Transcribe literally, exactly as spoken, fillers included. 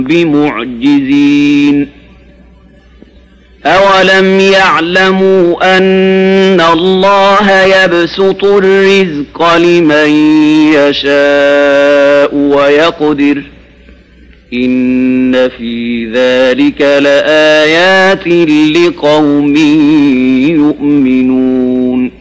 بمعجزين أولم يعلموا أن الله يبسط الرزق لمن يشاء ويقدر إن في ذلك لآيات لقوم يؤمنون